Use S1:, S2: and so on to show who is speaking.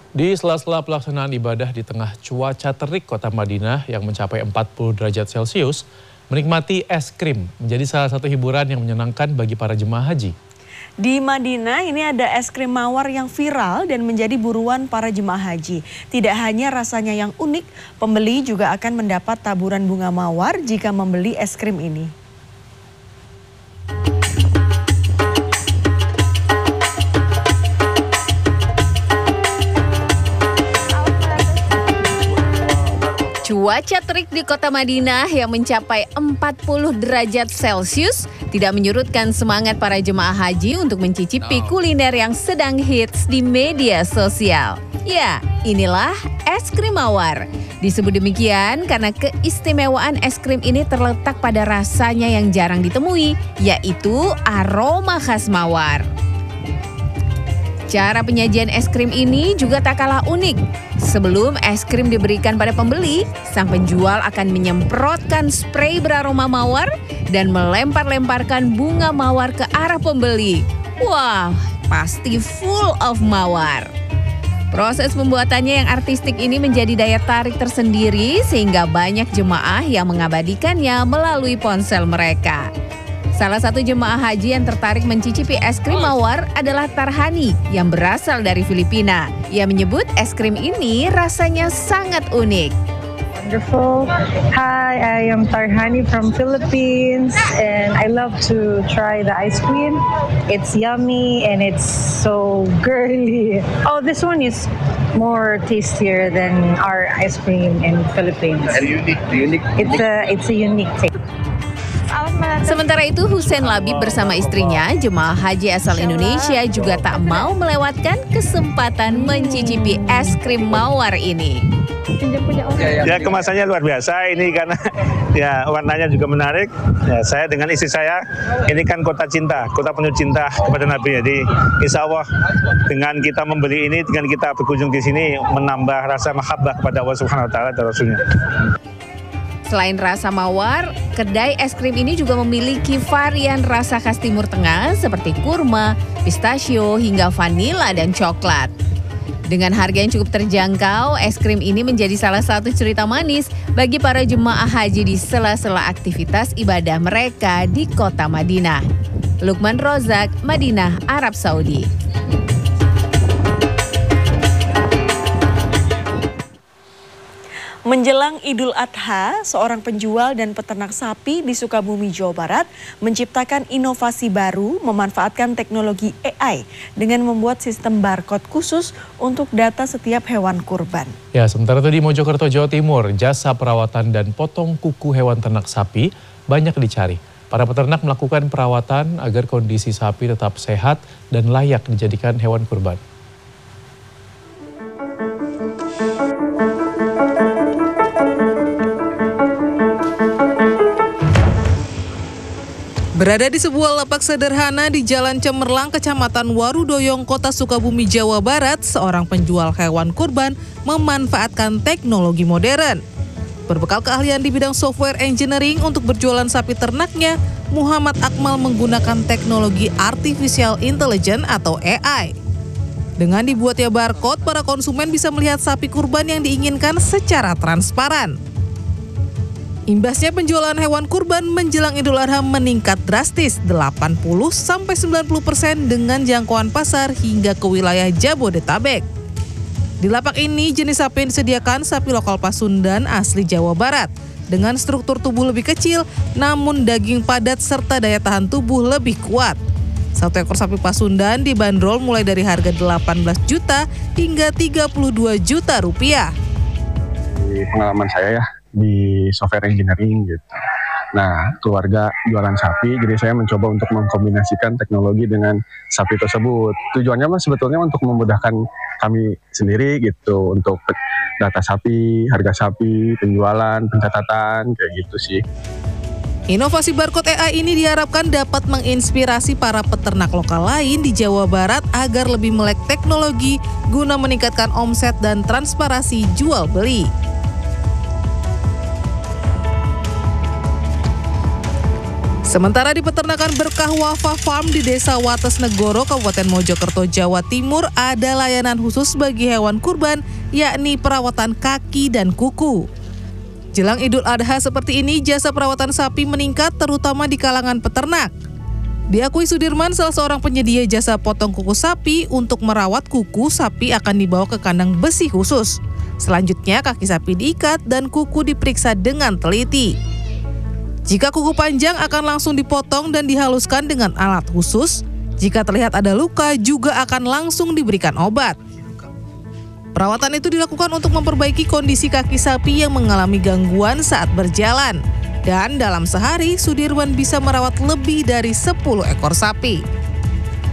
S1: Di sela-sela pelaksanaan ibadah di tengah cuaca terik Kota Madinah yang mencapai 40 derajat Celcius, menikmati es krim menjadi salah satu hiburan yang menyenangkan bagi para jemaah haji.
S2: Di Madinah ini ada es krim mawar yang viral dan menjadi buruan para jemaah haji. Tidak hanya rasanya yang unik, pembeli juga akan mendapat taburan bunga mawar jika membeli es krim ini.
S3: Cuaca terik di Kota Madinah yang mencapai 40 derajat Celcius tidak menyurutkan semangat para jemaah haji untuk mencicipi kuliner yang sedang hits di media sosial. Ya, inilah es krim mawar. Disebut demikian karena keistimewaan es krim ini terletak pada rasanya yang jarang ditemui, yaitu aroma khas mawar. Cara penyajian es krim ini juga tak kalah unik. Sebelum es krim diberikan pada pembeli, sang penjual akan menyemprotkan spray beraroma mawar dan melempar-lemparkan bunga mawar ke arah pembeli. Wah, pasti full of mawar. Proses pembuatannya yang artistik ini menjadi daya tarik tersendiri sehingga banyak jemaah yang mengabadikannya melalui ponsel mereka. Salah satu jemaah haji yang tertarik mencicipi es krim mawar adalah Tarhani yang berasal dari Filipina. Ia menyebut es krim ini rasanya sangat unik.
S4: Wonderful. Hi, I am Tarhani from Philippines and I love to try the ice cream. It's yummy and it's so girly. Oh, this one is more tastier than our ice cream in Philippines.
S5: And unique.
S4: It's a unique taste.
S3: Sementara itu, Hussein Labib bersama istrinya, jemaah haji asal Indonesia, juga tak mau melewatkan kesempatan mencicipi es krim mawar ini.
S6: Ya, kemasannya luar biasa ini karena ya warnanya juga menarik. Ya, saya dengan istri saya, ini kan kota cinta, kota penuh cinta kepada Nabi. Jadi insya Allah dengan kita membeli ini, dengan kita berkunjung di sini menambah rasa mahabbah kepada Allah Subhanahu Wa Taala dan Rasulnya.
S3: Selain rasa mawar, kedai es krim ini juga memiliki varian rasa khas Timur Tengah seperti kurma, pistachio, hingga vanila dan coklat. Dengan harga yang cukup terjangkau, es krim ini menjadi salah satu cerita manis bagi para jemaah haji di sela-sela aktivitas ibadah mereka di Kota Madinah. Lukman Rozak, Madinah, Arab Saudi.
S2: Menjelang Idul Adha, seorang penjual dan peternak sapi di Sukabumi, Jawa Barat menciptakan inovasi baru memanfaatkan teknologi AI dengan membuat sistem barcode khusus untuk data setiap hewan kurban.
S1: Ya, sementara itu di Mojokerto, Jawa Timur, jasa perawatan dan potong kuku hewan ternak sapi banyak dicari. Para peternak melakukan perawatan agar kondisi sapi tetap sehat dan layak dijadikan hewan kurban.
S7: Berada di sebuah lapak sederhana di Jalan Cemerlang, Kecamatan Warudoyong, Kota Sukabumi, Jawa Barat, seorang penjual hewan kurban memanfaatkan teknologi modern. Berbekal keahlian di bidang software engineering untuk berjualan sapi ternaknya, Muhammad Akmal menggunakan teknologi artificial intelligence atau AI. Dengan dibuatnya barcode, para konsumen bisa melihat sapi kurban yang diinginkan secara transparan. Imbasnya penjualan hewan kurban menjelang Idul Adha meningkat drastis 80-90% dengan jangkauan pasar hingga ke wilayah Jabodetabek. Di lapak ini jenis sapi yang disediakan sapi lokal Pasundan asli Jawa Barat dengan struktur tubuh lebih kecil namun daging padat serta daya tahan tubuh lebih kuat. Satu ekor sapi Pasundan dibanderol mulai dari harga 18 juta hingga 32 juta rupiah.
S8: Di pengalaman saya ya, di software engineering gitu. Nah, keluarga jualan sapi, jadi saya mencoba untuk mengkombinasikan teknologi dengan sapi tersebut. Tujuannya mah sebetulnya untuk memudahkan kami sendiri gitu, untuk data sapi, harga sapi, penjualan, pencatatan, kayak gitu sih.
S7: Inovasi barcode AI ini diharapkan dapat menginspirasi para peternak lokal lain di Jawa Barat agar lebih melek teknologi guna meningkatkan omset dan transparansi jual beli. Sementara di peternakan Berkah Wafa Farm di Desa Wates Negoro, Kabupaten Mojokerto, Jawa Timur, ada layanan khusus bagi hewan kurban, yakni perawatan kaki dan kuku. Jelang Idul Adha seperti ini, jasa perawatan sapi meningkat terutama di kalangan peternak. Diakui Sudirman, salah seorang penyedia jasa potong kuku sapi, untuk merawat kuku sapi akan dibawa ke kandang besi khusus. Selanjutnya kaki sapi diikat dan kuku diperiksa dengan teliti. Jika kuku panjang akan langsung dipotong dan dihaluskan dengan alat khusus. Jika terlihat ada luka juga akan langsung diberikan obat. Perawatan itu dilakukan untuk memperbaiki kondisi kaki sapi yang mengalami gangguan saat berjalan. Dan dalam sehari, Sudirman bisa merawat lebih dari 10 ekor sapi.